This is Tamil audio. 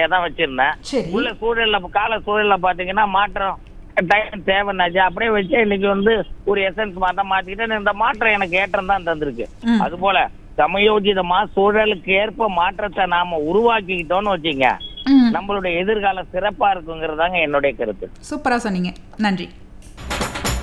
தான் வச்சிருந்தேன். சரி. உள்ள சூழல்ல கால சூழல்ல பாத்தீங்கன்னா மாற்றம் டைம் தேவைன்னாச்சு, அப்படியே வச்சு இன்னைக்கு வந்து ஒரு எசன்ஸ் மாதிரி தான் மாத்திக்கிட்டேன். இந்த மாற்றம் எனக்கு ஏற்றம் தான் தந்திருக்கு. அது போல சமயோஜிதமா சூழலுக்கு ஏற்ப மாற்றத்தை நாம உருவாக்கிக்கிட்டோம்னு வச்சுங்க, நம்மளுடைய எதிர்காலம் சிறப்பா இருக்குங்கிறதாங்க என்னுடைய கருத்து. சூப்பரா சொன்னீங்க. நன்றி.